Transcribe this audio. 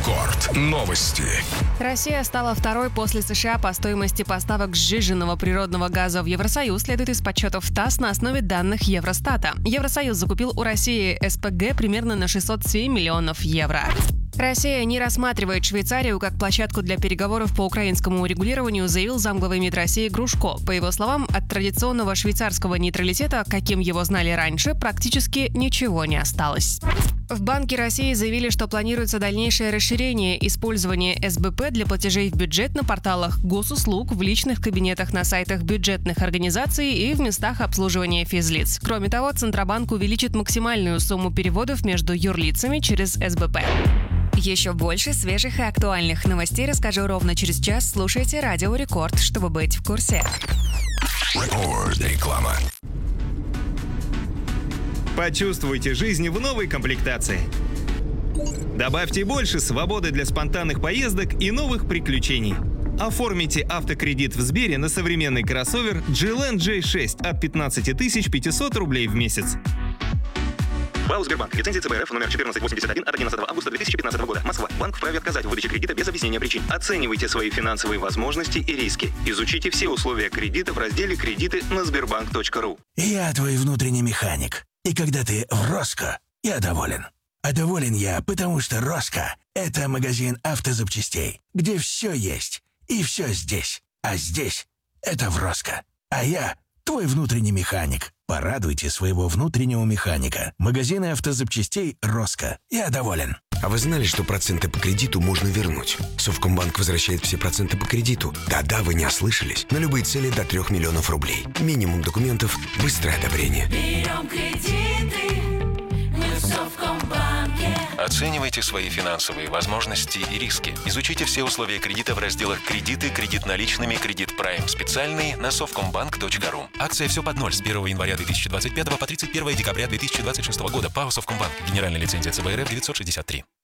Рекорд. Новости. Россия стала второй после США по стоимости поставок сжиженного природного газа в Евросоюз, следует из подсчетов ТАСС на основе данных Евростата. Евросоюз закупил у России СПГ примерно на 607 миллионов евро. Россия не рассматривает Швейцарию как площадку для переговоров по украинскому урегулированию, заявил замглавы МИД России Грушко. По его словам, от традиционного швейцарского нейтралитета, каким его знали раньше, практически ничего не осталось. В Банке России заявили, что планируется дальнейшее расширение использования СБП для платежей в бюджет на порталах госуслуг, в личных кабинетах на сайтах бюджетных организаций и в местах обслуживания физлиц. Кроме того, Центробанк увеличит максимальную сумму переводов между юрлицами через СБП. Еще больше свежих и актуальных новостей расскажу ровно через час. Слушайте Радио Рекорд, чтобы быть в курсе. Реклама. Почувствуйте жизнь в новой комплектации. Добавьте больше свободы для спонтанных поездок и новых приключений. Оформите автокредит в Сбере на современный кроссовер GLN J6 от 15 500 рублей в месяц. БАУ «Сбербанк». Лицензия ЦБРФ номер 1481 от 11 августа 2015 года. Москва. Банк вправе отказать в выдаче кредита без объяснения причин. Оценивайте свои финансовые возможности и риски. Изучите все условия кредита в разделе «Кредиты» на sberbank.ru. Я твой внутренний механик. И когда ты в Роско, я доволен. А доволен я, потому что Роско – это магазин автозапчастей, где все есть и все здесь. А здесь – это в Роско. А я – твой внутренний механик. Порадуйте своего внутреннего механика. Магазины автозапчастей «Роско». Я доволен. А вы знали, что проценты по кредиту можно вернуть? Совкомбанк возвращает все проценты по кредиту. Да-да, вы не ослышались. На любые цели до 3 миллионов рублей. Минимум документов, быстрое одобрение. Берем кредиты, мы в Совкомбанке. Оценивайте свои финансовые возможности и риски. Изучите все условия кредита в разделах «Кредиты», «Кредит наличными», «Кредит Прайм» специальный на совкомбанк.ру. Акция «Все под ноль» с 1 января 2025 по 31 декабря 2026 года. ПАО «Совкомбанк». Генеральная лицензия ЦБРФ 963.